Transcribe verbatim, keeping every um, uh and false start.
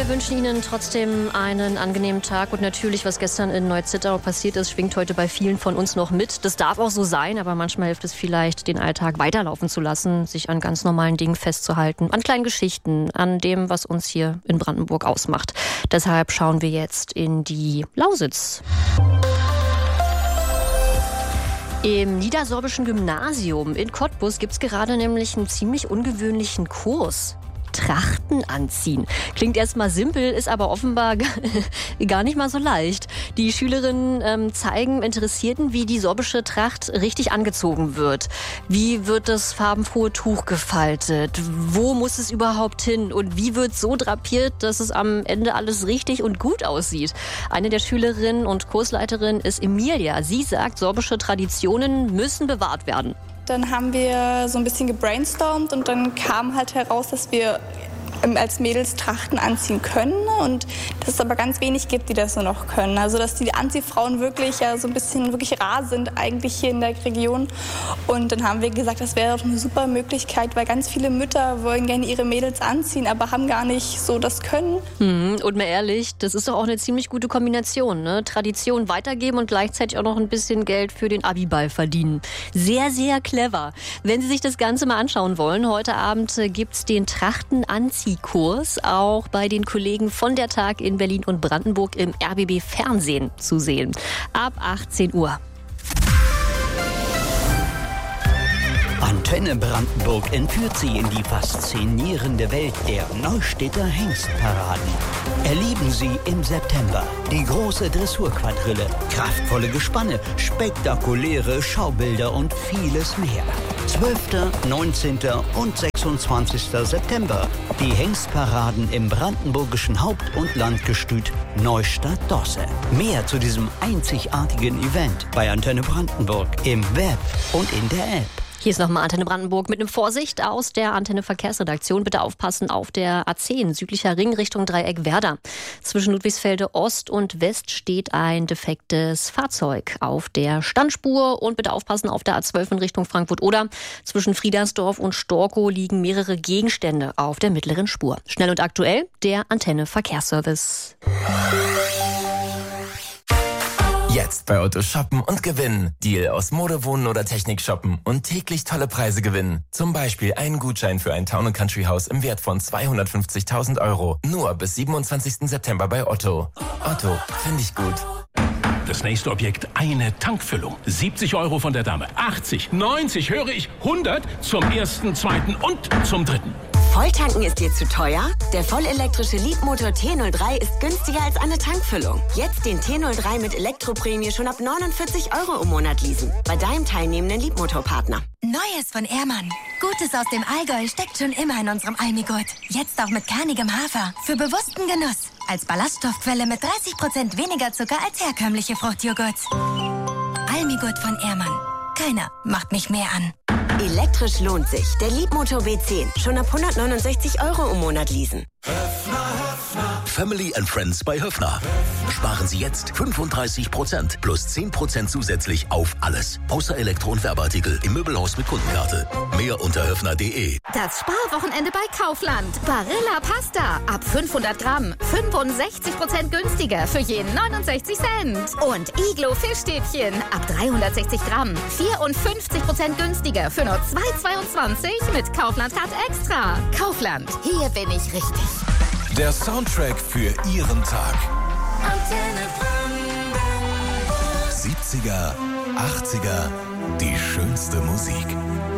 Wir wünschen Ihnen trotzdem einen angenehmen Tag. Und natürlich, was gestern in Neuzittau passiert ist, schwingt heute bei vielen von uns noch mit. Das darf auch so sein, aber manchmal hilft es vielleicht, den Alltag weiterlaufen zu lassen, sich an ganz normalen Dingen festzuhalten, an kleinen Geschichten, an dem, was uns hier in Brandenburg ausmacht. Deshalb schauen wir jetzt in die Lausitz. Im Niedersorbischen Gymnasium in Cottbus gibt es gerade nämlich einen ziemlich ungewöhnlichen Kurs. Trachten anziehen. Klingt erstmal simpel, ist aber offenbar gar nicht mal so leicht. Die Schülerinnen ähm, zeigen Interessierten, wie die sorbische Tracht richtig angezogen wird. Wie wird das farbenfrohe Tuch gefaltet? Wo muss es überhaupt hin? Und wie wird so drapiert, dass es am Ende alles richtig und gut aussieht? Eine der Schülerinnen und Kursleiterin ist Emilia. Sie sagt, sorbische Traditionen müssen bewahrt werden. Dann haben wir so ein bisschen gebrainstormt und dann kam halt heraus, dass wir als Mädels Trachten anziehen können und dass es aber ganz wenig gibt, die das nur noch können. Also dass die Anziehfrauen wirklich ja so ein bisschen wirklich rar sind eigentlich hier in der Region. Und dann haben wir gesagt, das wäre doch eine super Möglichkeit, weil ganz viele Mütter wollen gerne ihre Mädels anziehen, aber haben gar nicht so das Können. Hm, und mal ehrlich, das ist doch auch eine ziemlich gute Kombination, ne? Tradition weitergeben und gleichzeitig auch noch ein bisschen Geld für den Abiball verdienen. Sehr, sehr clever. Wenn Sie sich das Ganze mal anschauen wollen, heute Abend gibt's den Trachtenanzieh Kurs auch bei den Kollegen von der Tag in Berlin und Brandenburg im R B B Fernsehen zu sehen. Ab achtzehn Uhr. Antenne Brandenburg entführt Sie in die faszinierende Welt der Neustädter Hengstparaden. Erleben Sie im September die große Dressurquadrille, kraftvolle Gespanne, spektakuläre Schaubilder und vieles mehr. zwölfter, neunzehnter und sechsundzwanzigster September. Die Hengstparaden im brandenburgischen Haupt- und Landgestüt Neustadt-Dosse. Mehr zu diesem einzigartigen Event bei Antenne Brandenburg im Web und in der App. Hier ist nochmal Antenne Brandenburg mit einem Vorsicht aus der Antenne Verkehrsredaktion. Bitte aufpassen auf der A zehn, südlicher Ring Richtung Dreieck Werder. Zwischen Ludwigsfelde Ost und West steht ein defektes Fahrzeug auf der Standspur. Und bitte aufpassen auf der A zwölf in Richtung Frankfurt-Oder. Zwischen Friedersdorf und Storkow liegen mehrere Gegenstände auf der mittleren Spur. Schnell und aktuell der Antenne Verkehrsservice. Jetzt bei Otto shoppen und gewinnen. Deal aus Mode, Wohnen oder Technik shoppen und täglich tolle Preise gewinnen. Zum Beispiel einen Gutschein für ein Town and Country Haus im Wert von zweihundertfünfzigtausend Euro. Nur bis siebenundzwanzigsten September bei Otto. Otto, finde ich gut. Das nächste Objekt, eine Tankfüllung. siebzig Euro von der Dame. achtzig, neunzig, höre ich, hundert zum ersten, zweiten und zum dritten. Volltanken ist dir zu teuer? Der vollelektrische Leapmotor T null drei ist günstiger als eine Tankfüllung. Jetzt den T null drei mit Elektroprämie schon ab neunundvierzig Euro im Monat leasen. Bei deinem teilnehmenden Leapmotor-Partner. Neues von Ehrmann. Gutes aus dem Allgäu steckt schon immer in unserem Almigurt. Jetzt auch mit kernigem Hafer. Für bewussten Genuss. Als Ballaststoffquelle mit dreißig Prozent weniger Zucker als herkömmliche Fruchtjoghurts. Almigurt von Ehrmann. Keiner macht mich mehr an. Elektrisch lohnt sich. Der Leapmotor B zehn. Schon ab hundertneunundsechzig Euro im Monat leasen. Family and Friends bei Höffner. Sparen Sie jetzt fünfunddreißig Prozent plus zehn Prozent zusätzlich auf alles. Außer Elektro- und Werbeartikel im Möbelhaus mit Kundenkarte. Mehr unter höffner punkt de. Das Sparwochenende bei Kaufland. Barilla Pasta. Ab fünfhundert Gramm. fünfundsechzig Prozent günstiger für jeden neunundsechzig Cent. Und Iglo Fischstäbchen. Ab dreihundertsechzig Gramm. vierundfünfzig Prozent günstiger für nur zwei Euro zweiundzwanzig mit Kaufland Card Extra. Kaufland. Hier bin ich richtig. Der Soundtrack für Ihren Tag. siebziger, achtziger, die schönste Musik.